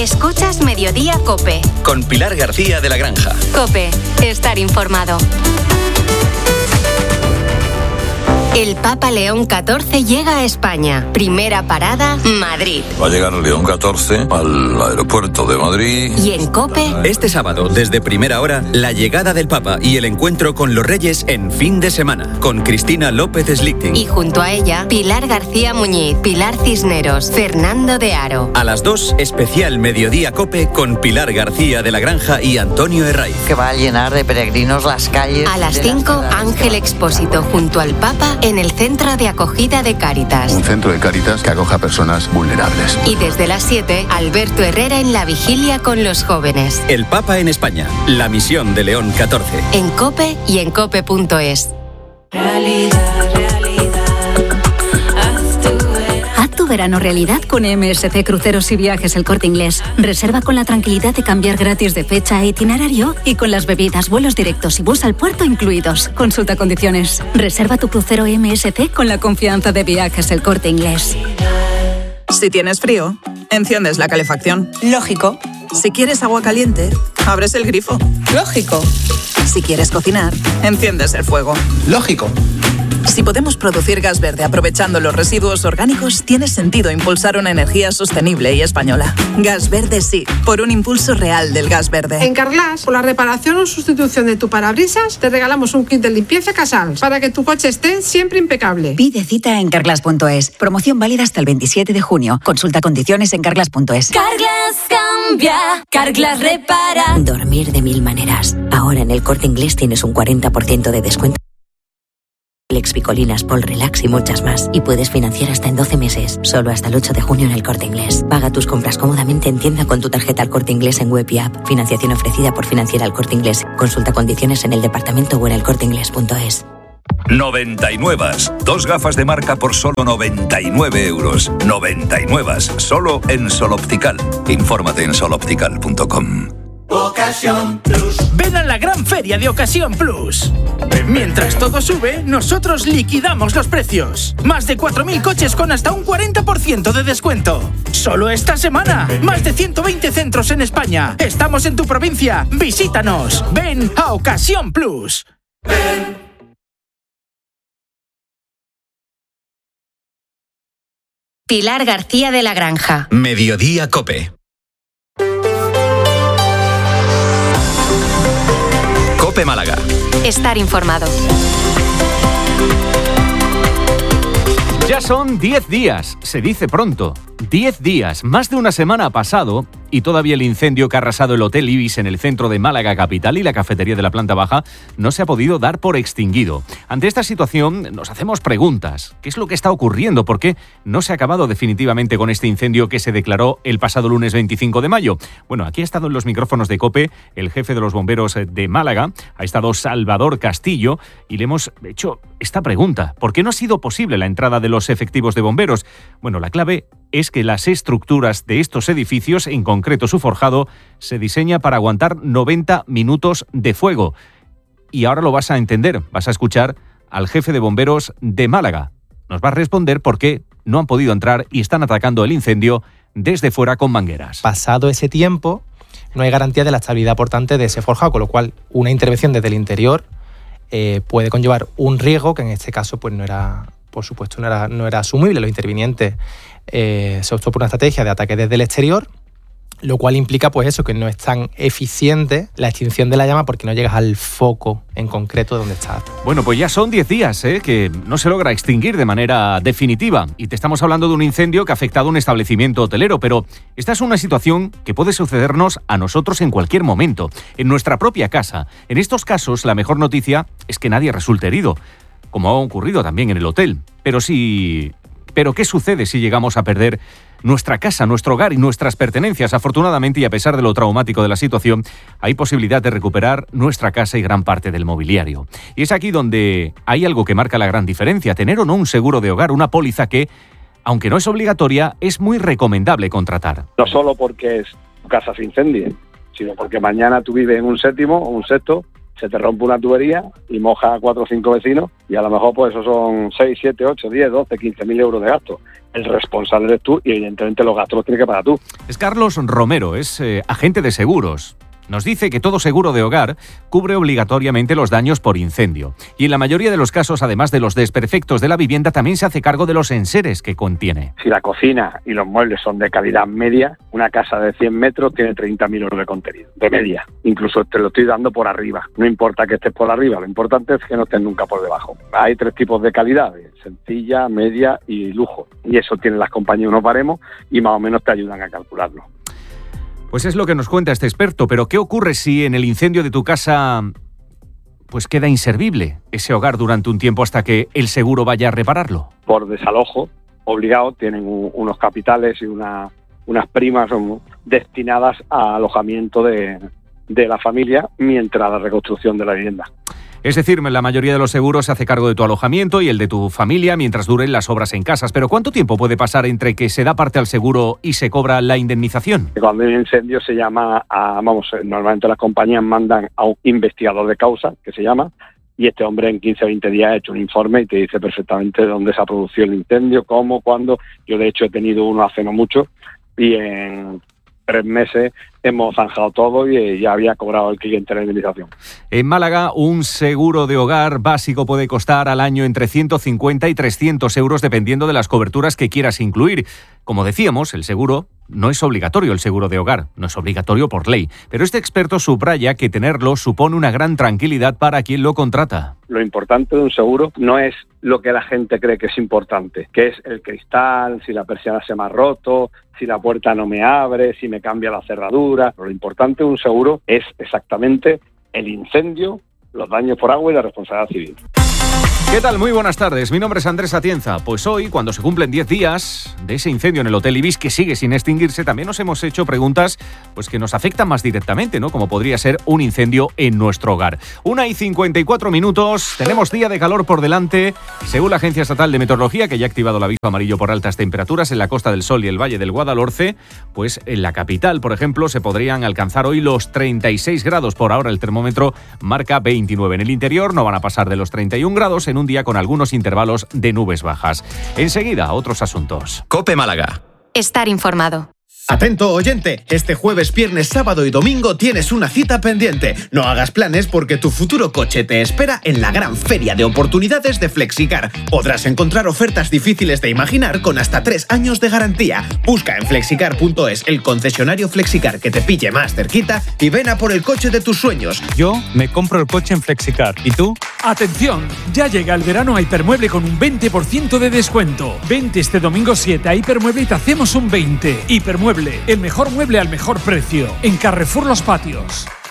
Escuchas Mediodía COPE. Con Pilar García de la Granja. COPE. Estar informado. El Papa León XIV llega a España. Primera parada, Madrid. Va a llegar León XIV al aeropuerto de Madrid. Y en COPE... Este sábado, desde primera hora, la llegada del Papa y el encuentro con los Reyes en fin de semana. Con Cristina López Slichting. Y junto a ella, Pilar García Muñiz, Pilar Cisneros, Fernando de Aro. A las 2, especial Mediodía COPE con Pilar García de la Granja y Antonio Herraiz. Que va a llenar de peregrinos las calles. A las 5, Ángel Expósito junto al Papa en el Centro de Acogida de Cáritas. Un centro de Cáritas que acoja a personas vulnerables. Y desde las 7, Alberto Herrera en la vigilia con los jóvenes. El Papa en España, la misión de León XIV. En COPE y en cope.es. Haz tu verano realidad con MSC Cruceros y Viajes El Corte Inglés. Reserva con la tranquilidad de cambiar gratis de fecha e itinerario y con las bebidas, vuelos directos y bus al puerto incluidos. Consulta condiciones. Reserva tu crucero MSC con la confianza de Viajes El Corte Inglés. Si tienes frío, enciendes la calefacción. Lógico. Si quieres agua caliente, abres el grifo. Lógico. Si quieres cocinar, enciendes el fuego. Lógico. Si podemos producir gas verde aprovechando los residuos orgánicos, tiene sentido impulsar una energía sostenible y española. Gas verde sí, por un impulso real del gas verde. En Carglass, por la reparación o sustitución de tu parabrisas, te regalamos un kit de limpieza Casals para que tu coche esté siempre impecable. Pide cita en Carglass.es. Promoción válida hasta el 27 de junio. Consulta condiciones en Carglass.es. Carglass cambia, Carglass repara. Dormir de mil maneras. Ahora en El Corte Inglés tienes un 40% de descuento. Picolinas, Pol Relax y muchas más. Y puedes financiar hasta en 12 meses. Solo hasta el 8 de junio en El Corte Inglés. Paga tus compras cómodamente en tienda con tu tarjeta El Corte Inglés en web y app. Financiación ofrecida por Financiera El Corte Inglés. Consulta condiciones en el departamento o en elcorteinglés.es. 99. 2 gafas de marca por solo 99 euros. 99. Solo en Sol Optical. Infórmate en soloptical.com. Ocasión Plus. Ven a la gran feria de Ocasión Plus. Mientras todo sube, nosotros liquidamos los precios. Más de 4.000 coches con hasta un 40% de descuento. Solo esta semana. Más de 120 centros en España. Estamos en tu provincia. Visítanos. Ven a Ocasión Plus. Ven. Pilar García de la Granja. Mediodía COPE. COPE Málaga. Estar informado. Ya son 10 días, se dice pronto. 10 días, más de una semana ha pasado y todavía el incendio que ha arrasado el Hotel Ibis en el centro de Málaga capital y la cafetería de la planta baja no se ha podido dar por extinguido. Ante esta situación nos hacemos preguntas. ¿Qué es lo que está ocurriendo? ¿Por qué no se ha acabado definitivamente con este incendio que se declaró el pasado lunes 25 de mayo? Bueno, aquí ha estado en los micrófonos de COPE el jefe de los bomberos de Málaga, ha estado Salvador Castillo y le hemos hecho esta pregunta. ¿Por qué no ha sido posible la entrada de los efectivos de bomberos? Bueno, la clave es que las estructuras de estos edificios, en concreto su forjado, se diseña para aguantar 90 minutos de fuego. Y ahora lo vas a entender, vas a escuchar al jefe de bomberos de Málaga. Nos va a responder por qué no han podido entrar y están atacando el incendio desde fuera con mangueras. Pasado ese tiempo, no hay garantía de la estabilidad portante de ese forjado, con lo cual una intervención desde el interior puede conllevar un riesgo que en este caso pues no era, por supuesto, no era asumible. Los intervinientes se optó por una estrategia de ataque desde el exterior, lo cual implica pues eso, que no es tan eficiente la extinción de la llama porque no llegas al foco en concreto donde está. Bueno, pues ya son 10 días que no se logra extinguir de manera definitiva y te estamos hablando de un incendio que ha afectado a un establecimiento hotelero, pero esta es una situación que puede sucedernos a nosotros en cualquier momento, en nuestra propia casa. En estos casos la mejor noticia es que nadie resulte herido, como ha ocurrido también en el hotel. Pero ¿qué sucede si llegamos a perder nuestra casa, nuestro hogar y nuestras pertenencias? Afortunadamente, y a pesar de lo traumático de la situación, hay posibilidad de recuperar nuestra casa y gran parte del mobiliario. Y es aquí donde hay algo que marca la gran diferencia: tener o no un seguro de hogar, una póliza que, aunque no es obligatoria, es muy recomendable contratar. No solo porque tu casa se incendie, sino porque mañana tú vives en un séptimo o un sexto se te rompe una tubería y moja a 4 o 5 vecinos y a lo mejor pues eso son 6, 7, 8, 10, 12, 15.000 euros de gasto. El responsable eres tú y evidentemente los gastos los tienes que pagar tú. Es Carlos Romero, es agente de seguros. Nos dice que todo seguro de hogar cubre obligatoriamente los daños por incendio. Y en la mayoría de los casos, además de los desperfectos de la vivienda, también se hace cargo de los enseres que contiene. Si la cocina y los muebles son de calidad media, una casa de 100 metros tiene 30.000 euros de contenido, de media. Incluso te lo estoy dando por arriba. No importa que estés por arriba, lo importante es que no estés nunca por debajo. Hay 3 tipos de calidades: sencilla, media y lujo. Y eso tienen las compañías unos baremos y más o menos te ayudan a calcularlo. Pues es lo que nos cuenta este experto, pero ¿qué ocurre si en el incendio de tu casa pues queda inservible ese hogar durante un tiempo hasta que el seguro vaya a repararlo? Por desalojo, obligado, tienen unos capitales y unas primas destinadas a alojamiento de la familia mientras la reconstrucción de la vivienda. Es decir, la mayoría de los seguros se hace cargo de tu alojamiento y el de tu familia mientras duren las obras en casas. Pero ¿cuánto tiempo puede pasar entre que se da parte al seguro y se cobra la indemnización? Cuando hay un incendio se llama normalmente las compañías mandan a un investigador de causa, que se llama, y este hombre en 15 o 20 días ha hecho un informe y te dice perfectamente dónde se ha producido el incendio, cómo, cuándo. Yo de hecho he tenido uno hace no mucho y en 3 meses hemos zanjado todo y ya había cobrado el cliente la indemnización. En Málaga, un seguro de hogar básico puede costar al año entre 150 y 300 euros dependiendo de las coberturas que quieras incluir. Como decíamos, el seguro no es obligatorio, el seguro de hogar no es obligatorio por ley, pero este experto subraya que tenerlo supone una gran tranquilidad para quien lo contrata. Lo importante de un seguro no es lo que la gente cree que es importante, que es el cristal, si la persiana se me ha roto, si la puerta no me abre, si me cambia la cerradura. Lo importante de un seguro es exactamente el incendio, los daños por agua y la responsabilidad civil. ¿Qué tal? Muy buenas tardes. Mi nombre es Andrés Atienza. Pues hoy, cuando se cumplen 10 días de ese incendio en el Hotel Ibis que sigue sin extinguirse, también nos hemos hecho preguntas pues que nos afectan más directamente, ¿no? Como podría ser un incendio en nuestro hogar. 1:54, tenemos día de calor por delante. Según la Agencia Estatal de Meteorología, que ya ha activado el aviso amarillo por altas temperaturas en la Costa del Sol y el Valle del Guadalhorce, pues en la capital, por ejemplo, se podrían alcanzar hoy los 36 grados. Por ahora el termómetro marca 29. En el interior no van a pasar de los 31 grados en un día con algunos intervalos de nubes bajas. Enseguida, otros asuntos. COPE Málaga. Estar informado. Atento oyente, este jueves, viernes, sábado y domingo tienes una cita pendiente. No hagas planes porque tu futuro coche te espera en la gran feria de oportunidades de Flexicar. Podrás encontrar ofertas difíciles de imaginar con hasta 3 años de garantía. Busca en flexicar.es el concesionario Flexicar que te pille más cerquita y ven a por el coche de tus sueños. Yo me compro el coche en Flexicar. ¿Y tú? Atención, ya llega el verano a Hipermueble con un 20% de descuento. Vente este domingo 7 a Hipermueble y te hacemos un 20%. Hipermueble, el mejor mueble al mejor precio. En Carrefour Los Patios.